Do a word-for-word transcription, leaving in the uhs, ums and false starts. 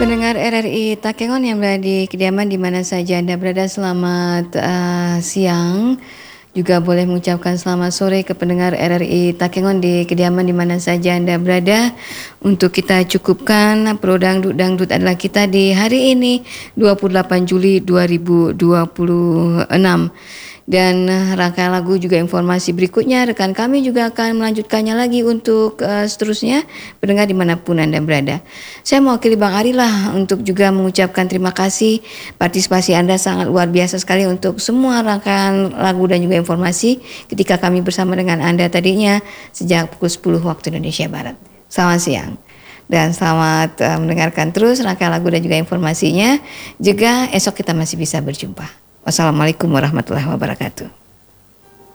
Pendengar R R I Takengon yang berada di kediaman di mana saja Anda berada, selamat uh, siang. Juga boleh mengucapkan selamat sore ke pendengar R R I Takengon di kediaman di mana saja Anda berada. Untuk kita cukupkan Pro Dangdut Dangdut adalah kita di hari ini dua puluh delapan Juli dua ribu dua puluh enam. Dan uh, rangkaian lagu juga informasi berikutnya rekan kami juga akan melanjutkannya lagi untuk uh, seterusnya pendengar dimanapun Anda berada. Saya mewakili Bang Ari lah untuk juga mengucapkan terima kasih, partisipasi Anda sangat luar biasa sekali untuk semua rangkaian lagu dan juga informasi ketika kami bersama dengan Anda tadinya sejak pukul sepuluh waktu Indonesia Barat. Selamat siang dan selamat uh, mendengarkan terus rangkaian lagu dan juga informasinya. Juga esok kita masih bisa berjumpa. Wassalamualaikum warahmatullahi wabarakatuh.